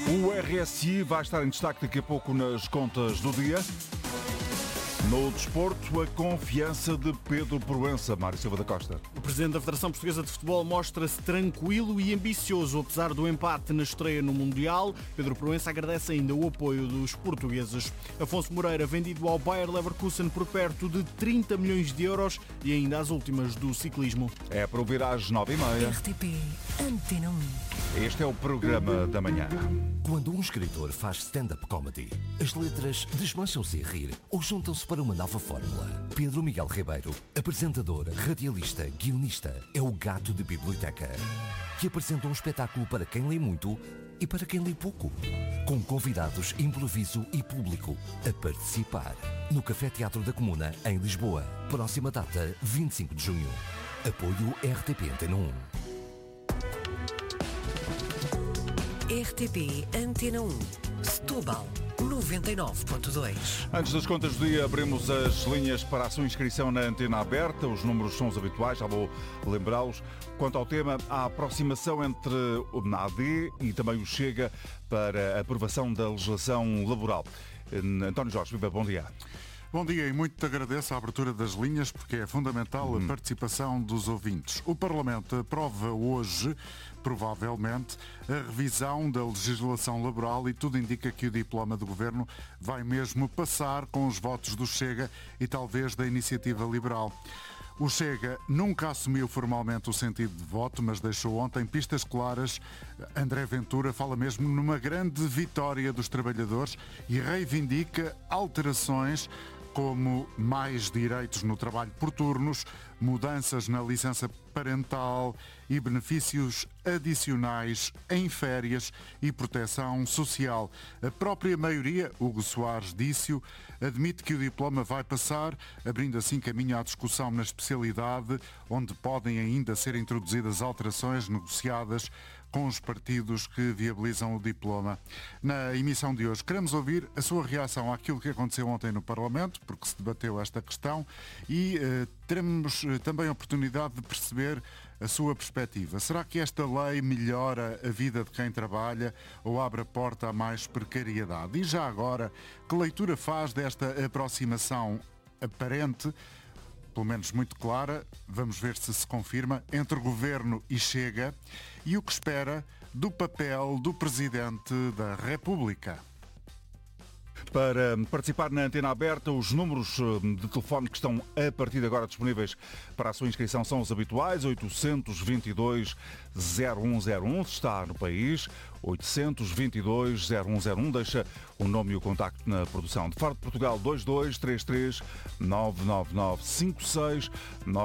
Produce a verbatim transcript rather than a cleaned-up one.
O R S I vai estar em destaque daqui a pouco nas contas do dia. No desporto, a confiança de Pedro Proença. Mário Silva da Costa. O presidente da Federação Portuguesa de Futebol mostra-se tranquilo e ambicioso, apesar do empate na estreia no Mundial. Pedro Proença agradece ainda o apoio dos portugueses. Afonso Moreira, vendido ao Bayer Leverkusen por perto de trinta milhões de euros, e ainda as últimas do ciclismo. É para ouvir às nove e meia. R T P Antena um. Este é o programa da manhã. Quando um escritor faz stand-up comedy, as letras desmancham-se a rir ou juntam-se para uma nova fórmula. Pedro Miguel Ribeiro, apresentador, radialista, guionista, é o gato de biblioteca, que apresenta um espetáculo para quem lê muito e para quem lê pouco. Com convidados, improviso e público a participar. No Café Teatro da Comuna, em Lisboa. Próxima data, vinte e cinco de junho. Apoio R T P Antena um. R T P Antena um. Setúbal, noventa e nove ponto dois. Antes das contas do dia, abrimos as linhas para a sua inscrição na antena aberta. Os números são os habituais, já vou lembrá-los. Quanto ao tema, a aproximação entre o A D e também o Chega para a aprovação da legislação laboral. António Jorge, viva, bom dia. Bom dia e muito te agradeço a abertura das linhas porque é fundamental a participação dos ouvintes. O Parlamento aprova hoje, provavelmente, a revisão da legislação laboral e tudo indica que o diploma do Governo vai mesmo passar com os votos do Chega e talvez da Iniciativa Liberal. O Chega nunca assumiu formalmente o sentido de voto, mas deixou ontem pistas claras. André Ventura fala mesmo numa grande vitória dos trabalhadores e reivindica alterações como mais direitos no trabalho por turnos, mudanças na licença parental e benefícios adicionais em férias e proteção social. A própria maioria, Hugo Soares disse-o, admite que o diploma vai passar, abrindo assim caminho à discussão na especialidade, onde podem ainda ser introduzidas alterações negociadas com os partidos que viabilizam o diploma. Na emissão de hoje, queremos ouvir a sua reação àquilo que aconteceu ontem no Parlamento, porque se debateu esta questão, e eh, teremos eh, também a oportunidade de perceber a sua perspectiva. Será que esta lei melhora a vida de quem trabalha ou abre a porta a mais precariedade? E já agora, que leitura faz desta aproximação aparente, pelo menos muito clara, vamos ver se se confirma, entre Governo e Chega, e o que espera do papel do Presidente da República? Para participar na antena aberta, os números de telefone que estão a partir de agora disponíveis para a sua inscrição são os habituais: oitocentos e vinte e dois, zero um zero um, se está no país, oitocentos e vinte e dois, zero um zero um, deixa o nome e o contacto na produção. De fora de Portugal, dois dois três três, nove nove nove cinco seis.